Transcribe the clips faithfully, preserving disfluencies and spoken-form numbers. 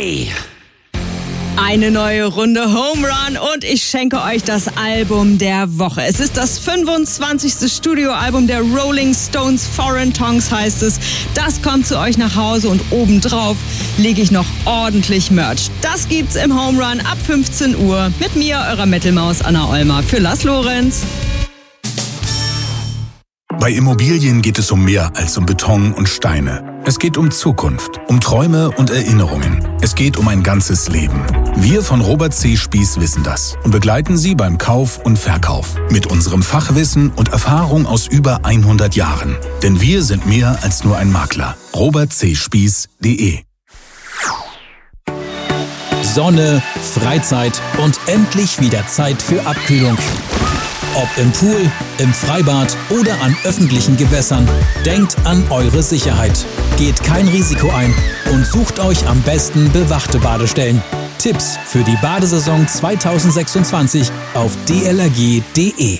Day. Eine neue Runde Home Run und ich schenke euch das Album der Woche. Es ist das fünfundzwanzigste Studioalbum der Rolling Stones. Foreign Tongues heißt es. Das kommt zu euch nach Hause und obendrauf lege ich noch ordentlich Merch. Das gibt's im Home Run ab fünfzehn Uhr mit mir, eurer Metal-Maus Anna Ollmer. Für Lars Lorenz. Bei Immobilien geht es um mehr als um Beton und Steine. Es geht um Zukunft, um Träume und Erinnerungen. Es geht um ein ganzes Leben. Wir von Robert C. Spieß wissen das und begleiten Sie beim Kauf und Verkauf mit unserem Fachwissen und Erfahrung aus über hundert Jahren. Denn wir sind mehr als nur ein Makler. robert c spieß punkt de Sonne, Freizeit und endlich wieder Zeit für Abkühlung. Ob im Pool, im Freibad oder an öffentlichen Gewässern, denkt an eure Sicherheit. Geht kein Risiko ein und sucht euch am besten bewachte Badestellen. Tipps für die Badesaison zweitausendsechsundzwanzig auf d l r g punkt d e.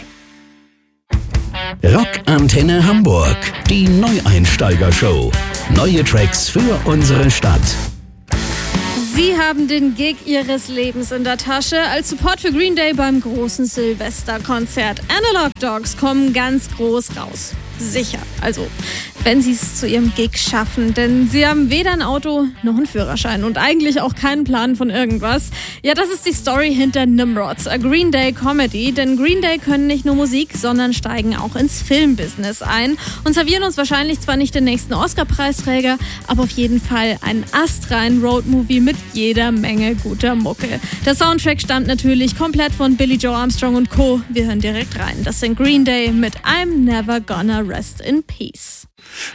Rockantenne Hamburg, die Neueinsteiger-Show. Neue Tracks für unsere Stadt. Sie haben den Gig ihres Lebens in der Tasche als Support für Green Day beim großen Silvesterkonzert. Analog Dogs kommen ganz groß raus. Sicher. Also, wenn sie es zu ihrem Gig schaffen. Denn sie haben weder ein Auto noch einen Führerschein und eigentlich auch keinen Plan von irgendwas. Ja, das ist die Story hinter Nimrods, a Green Day Comedy. Denn Green Day können nicht nur Musik, sondern steigen auch ins Filmbusiness ein und servieren uns wahrscheinlich zwar nicht den nächsten Oscar-Preisträger, aber auf jeden Fall einen astreinen Roadmovie mit jeder Menge guter Mucke. Der Soundtrack stammt natürlich komplett von Billie Joe Armstrong und Co. Wir hören direkt rein. Das sind Green Day mit I'm Never Gonna Rest in Peace.